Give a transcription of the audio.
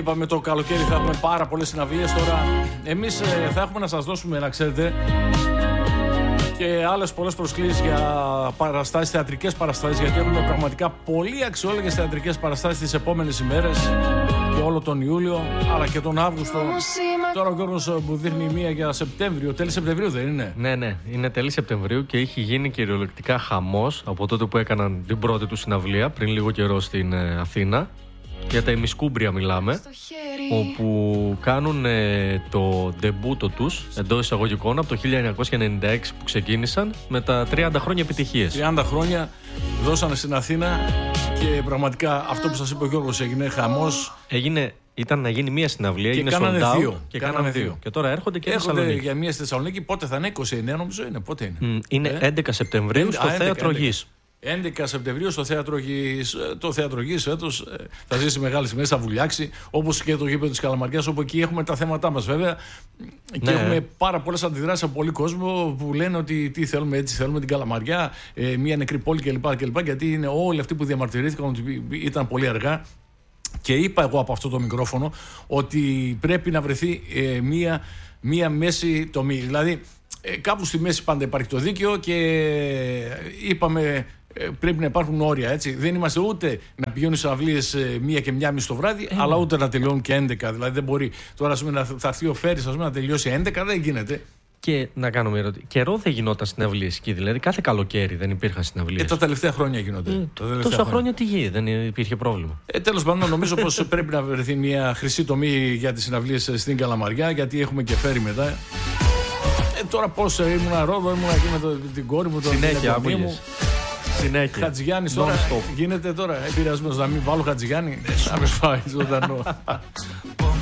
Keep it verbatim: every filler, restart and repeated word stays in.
Είπαμε το καλοκαίρι θα έχουμε πάρα πολλές συναυλίες. Τώρα εμείς ε, θα έχουμε να σας δώσουμε, να ξέρετε, και άλλες πολλές προσκλήσεις για παραστάσεις, θεατρικές παραστάσεις, γιατί έχουμε πραγματικά πολύ αξιόλογες θεατρικές παραστάσεις τις επόμενες ημέρες και όλο τον Ιούλιο αλλά και τον Αύγουστο. Τώρα ο Γιώργος μου δείχνει μία για Σεπτέμβριο, τέλη Σεπτεμβρίου δεν είναι? Ναι, ναι, είναι τέλη Σεπτεμβρίου και έχει γίνει κυριολεκτικά χαμός από τότε που έκαναν την πρώτη του συναυλία πριν λίγο καιρό στην ε, Αθήνα. Για τα ημισκούμπρια μιλάμε, όπου κάνουν ε, το ντεμπούτο τους εντός εισαγωγικών από το χίλια εννιακόσια ενενήντα έξι που ξεκίνησαν με τα τριάντα χρόνια επιτυχίες. τριάντα χρόνια δώσανε στην Αθήνα και πραγματικά αυτό που σας είπε ο Γιώργος, έγινε χαμός. Έγινε, ήταν να γίνει μία συναυλία, έγινε sold out δύο. και κάνανε δύο. δύο. Και τώρα έρχονται και έρχονται Θεσσαλονίκη. για μία στη Θεσσαλονίκη, πότε θα είναι? είκοσι εννέα νομίζω είναι, πότε είναι? Mm, είναι ε? έντεκα Σεπτεμβρίου έντεκα, στο έντεκα, Θέατρο έντεκα. Γης. έντεκα Σεπτεμβρίου στο Θέατρο Γης. Το Θέατρο Γης φέτος θα ζήσει μεγάλες σημαίες, θα βουλιάξει, όπως και το γήπεδο της Καλαμαριάς, όπου εκεί έχουμε τα θέματά μας βέβαια. Και ναι. έχουμε πάρα πολλές αντιδράσεις από πολλοί κόσμο που λένε ότι τι θέλουμε, έτσι θέλουμε την Καλαμαριά, ε, μια νεκρή πόλη κλπ, κλπ. Γιατί είναι όλοι αυτοί που διαμαρτυρήθηκαν ότι ήταν πολύ αργά. Και είπα εγώ από αυτό το μικρόφωνο ότι πρέπει να βρεθεί ε, μία, μία μέση τομή. Δηλαδή, ε, κάπου στη μέση πάντα υπάρχει το δίκαιο και είπαμε ε, πρέπει να υπάρχουν όρια. Έτσι. Δεν είμαστε ούτε να πηγαίνουν σε αυλίες ε, μία και μία μισή το βράδυ, ε, αλλά ούτε να τελειώνουν και έντεκα. Δηλαδή, δεν μπορεί τώρα πούμε, να θα έρθει ο Φέρης να τελειώσει έντεκα, δεν γίνεται. Και να κάνω μια ερώτηση. Καιρό δεν γινόταν συναυλίες εκεί, δηλαδή κάθε καλοκαίρι δεν υπήρχαν συναυλίες. Ε, τα τελευταία χρόνια γίνονται. Ε, τόσα χρόνια τι γίνει, δεν υπήρχε πρόβλημα. Ε, τέλος πάντων, νομίζω πως πρέπει να βρεθεί μια χρυσή τομή για τις συναυλίες στην Καλαμαριά, γιατί έχουμε και φέρει μετά. Ε, τώρα πώς ε, ήμουν Ρόδο, ήμουν εκεί με το, την κόρη μου, τον Συνέχεια, μου. Συνέχεια. Χατζηγιάννης τώρα. Γίνεται τώρα επηρεασμένος να μην βάλω Χατζηγιάννη. Να με φάει ζωντανό.